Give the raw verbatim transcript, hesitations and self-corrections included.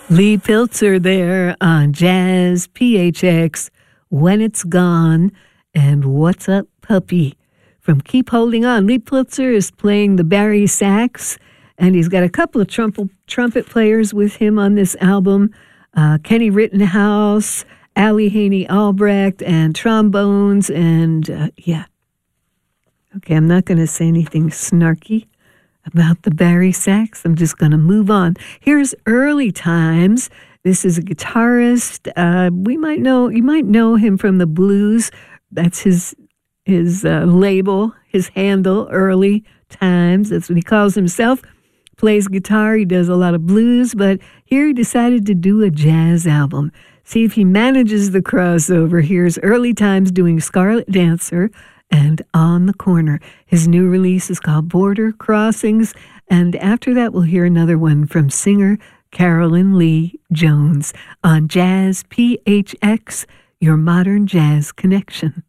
Lee Pilzer there on Jazz P H X, When It's Gone, and What's Up Puppy. From Keep Holding On, Lee Pilzer is playing the Barry sax, and he's got a couple of trumpet, trumpet players with him on this album, uh, Kenny Rittenhouse, Allie Haney Albrecht, and trombones, and uh, yeah. Okay, I'm not going to say anything snarky about the Barry sax. I'm just going to move on. Here's Early Times. This is a guitarist. Uh, we might know, you might know him from the blues. That's his his uh, label, his handle, Early Times. That's what he calls himself. Plays guitar. He does a lot of blues, but here he decided to do a jazz album. See if he manages the crossover. Here's Early Times doing Scarlet Dancer and On the Corner. His new release is called Border Crossings, and after that we'll hear another one from singer Carolyn Lee Jones on Jazz P H X, your modern jazz connection.